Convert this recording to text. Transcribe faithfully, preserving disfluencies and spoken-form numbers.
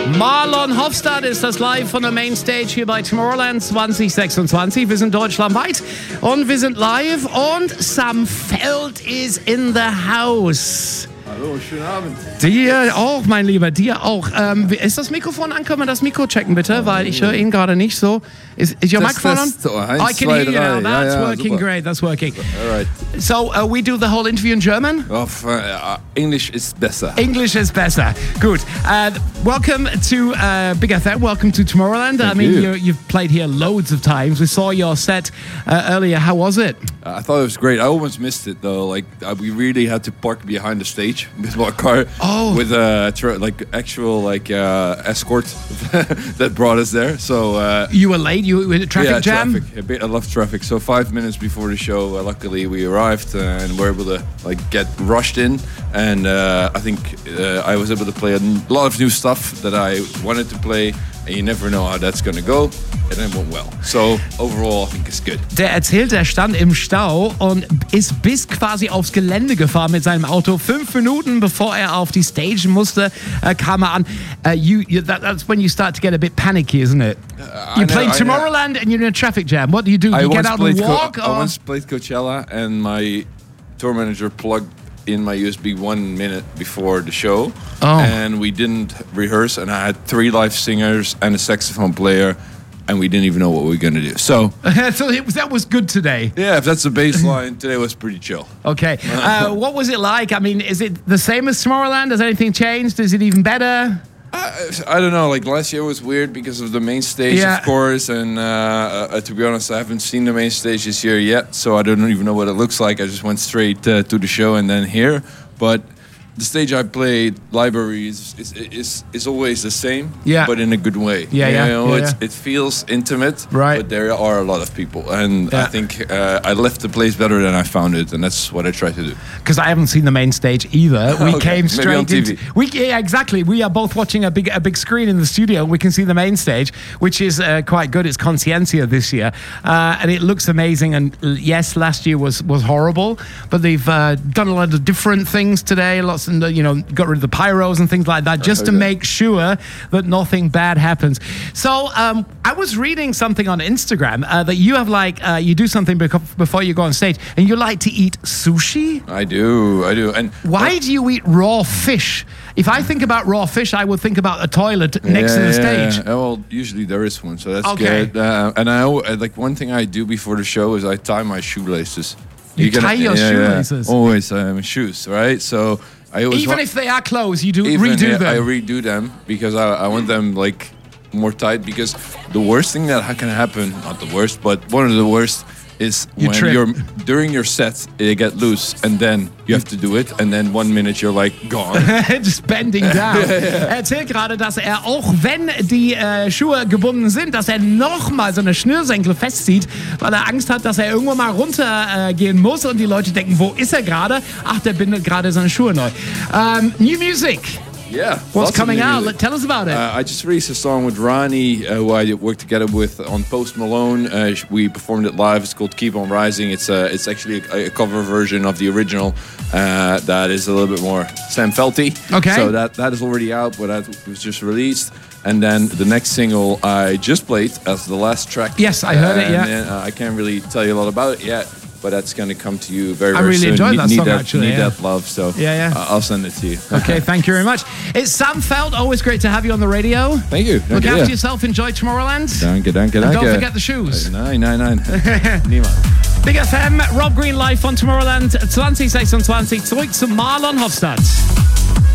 Marlon Hofstadt ist das live von der Mainstage hier bei Tomorrowland zwanzig sechsundzwanzig. Wir sind deutschlandweit und wir sind live und Sam Feld is in the house. Hallo, schönen Abend. Dir auch, mein Lieber, dir auch. Ähm, ist das Mikrofon an? Können wir das Mikro checken, bitte? Weil ich höre ihn gerade nicht so. Is, is your Test, microphone test. on? Oh, eins, I can zwei, hear you drei. now. That's ja, ja, working super. great. That's working. All right. So, uh, we do the whole interview in German? Oh, uh, English is better. English is better. Good. Uh, welcome to uh, Big F M. Welcome to Tomorrowland. Thank I mean, you. You're, you've played here loads of times. We saw your set uh, earlier. How was it? Uh, I thought it was great. I almost missed it though. Like uh, we really had to park behind the stage with my car. Oh. With a tra- like actual like uh, escort that brought us there. So uh, You were late. You were in a traffic yeah, jam. traffic. A bit. I love traffic. So five minutes before the show, uh, luckily we arrived uh, and were able to like get rushed in. And uh, I think uh, I was able to play a n- lot of new stuff that I wanted to play. And you never know how that's gonna go. And it went well. So overall, I think it's good. Der erzählt, er stand im Stau und ist bis quasi aufs Gelände gefahren mit seinem Auto. Fünf Minuten bevor er auf die Stage musste, äh, kam er an. Uh, you, you, that, that's when you start to get a bit panicky, isn't it? Uh, you I know- played I know. Tomorrowland and you're in a traffic jam. What do you do? I You get once out played and Co- walk? I or? once played Coachella, and my tour manager plugged in my U S B one minute before the show, Oh. and we didn't rehearse. And I had three live singers and a saxophone player, and we didn't even know what we were gonna do. So So it was, that was good today. yeah, if that's the baseline, today was pretty chill. Okay. Uh, what was it like? I mean, is it the same as Tomorrowland? Has anything changed? Is it even better? I, I don't know. Like last year was weird because of the main stage, Yeah. of course. And uh, uh, to be honest, I haven't seen the main stage this year yet, so I don't even know what it looks like. I just went straight uh, to the show and then here. But the stage I played, Library, is is, is is always the same, Yeah. but in a good way. Yeah, you yeah, know, yeah, it's, yeah. it feels intimate, Right. but there are a lot of people, and Yeah. I think uh, I left the place better than I found it, and that's what I try to do. Because I haven't seen the main stage either. We Okay, came maybe straight on T V. into we yeah exactly. We are both watching a big a big screen in the studio. We can see the main stage, which is uh, quite good. It's Consciencia this year, uh, and it looks amazing. And uh, yes, last year was was horrible, but they've uh, done a lot of different things today. Lots of you know got rid of the pyros and things like that, just to Okay. make sure that nothing bad happens. So um, I was reading something on Instagram uh, that you have like uh, you do something beco- before you go on stage, and you like to eat sushi. I do, I do, and Why do you eat raw fish? If I think about raw fish, I would think about a toilet next to the stage. Yeah. Well, usually there is one, so that's Okay. good. Uh, and I al- uh, like one thing I do before the show is I tie my shoelaces. You You're tie your shoelaces? Always um, shoes, right? So I always Even wa- if they are closed, you do even redo yeah, them. I redo them because I, I want them like more tight. Because the worst thing that ha- can happen, not the worst, but one of the worst is You when trip. you're during your set they get loose, and then you have to do it, and then one minute you're like gone. Just bending down. Er erzählt gerade, dass er auch wenn die äh, Schuhe gebunden sind, dass er nochmal so eine Schnürsenkel festzieht, weil er Angst hat, dass er irgendwo mal runtergehen äh, gehen muss und die Leute denken, wo ist er gerade? Ach, der bindet gerade seine Schuhe neu. Um, new music. Yeah. What's lots of coming new out? music. Tell us about it. Uh, I just released a song with Ronnie, uh, who I worked together with on Post Malone. Uh, sh- we performed it live. It's called "Keep on Rising." It's uh, it's actually a, a cover version of the original uh, that is a little bit more Sam Felty. Okay. So that that is already out, but that was just released. And then the next single I just played as the last track. Yes, I heard it, And yeah. then, uh, I can't really tell you a lot about it yet, but that's going to come to you very, I very really soon. enjoyed need, that need song, that, actually, Need yeah. that love. So Yeah, yeah. uh, I'll send it to you. Okay, thank you very much. It's Sam Feld. Always great to have you on the radio. Thank you. Look Danke after dir. yourself. Enjoy Tomorrowland. Danke, danke, And danke. don't forget the shoes. Nein, nein, nein. Niemand. Big F M, Rob Green live von Tomorrowland zwanzig sechsundzwanzig. Zurück zu Marlon Hofstadt.